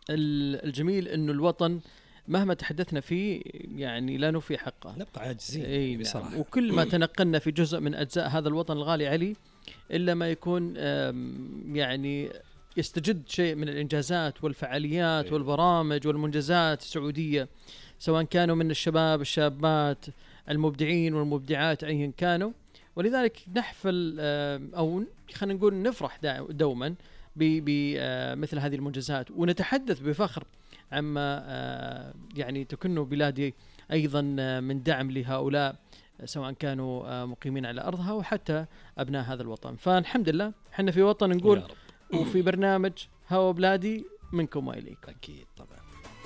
الجميل انه الوطن مهما تحدثنا فيه يعني لا نوفي حقه، نبقى عاجزين بصراحة. نعم. وكل ما تنقلنا في جزء من أجزاء هذا الوطن الغالي علي إلا ما يكون يعني يستجد شيء من الإنجازات والفعاليات والبرامج والمنجزات السعودية، سواء كانوا من الشباب الشابات المبدعين والمبدعات أيا كانوا. ولذلك نحفل أو خلينا نقول نفرح دوما بمثل هذه المنجزات، ونتحدث بفخر عما يعني تكن بلادي أيضا من دعم لهؤلاء سواء كانوا مقيمين على أرضها وحتى أبناء هذا الوطن. فالحمد لله حنا في وطن نقول، وفي برنامج هوا بلادي منكم وإليكم. أكيد طبعا.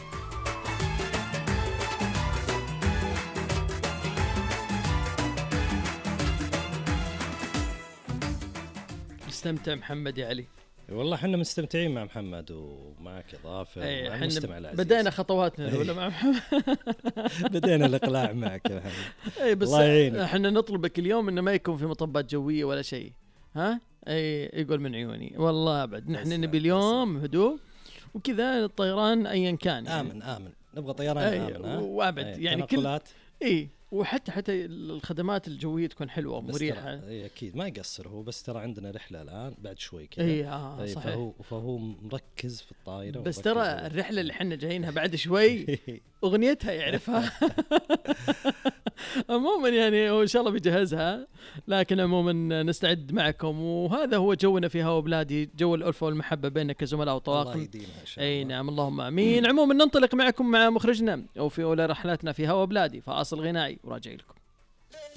استمتع محمد يا علي. والله حنا مستمتعين مع محمد ومعك إضافة مع المستمع العزيز. بدأنا خطواتنا الأولى مع محمد. بدأنا الإقلاع معك يا محمد. بس حنا نطلبك اليوم إنه ما يكون في مطبات جوية ولا شيء. ها يقول من عيوني والله أبد. نحن نبي اليوم هدوء وكذا، الطيران أيا كان يعني. آمن نبغى طيران آمن. وأبد يعني كل وحتى الخدمات الجوية تكون حلوة ومريحة. أكيد ما يقصر هو، بس ترى عندنا رحلة الآن بعد شوي كذا. صحيح. فهو مركز في الطائرة. بس ترى الرحلة اللي حنا جايينها بعد شوي أغنيتها يعرفها. عموما يعني وإن شاء الله بيجهزها، لكن عموما نستعد معكم، وهذا هو جونا في هوا بلادي، جو الألفة والمحبة بينك كزملاء وطواقم. الله يديمها إن شاء الله. نعم اللهم آمين. عموما ننطلق معكم مع مخرجنا وفي أولى رحلاتنا في هوا بلادي، فاصل غنائي وراجع لكم.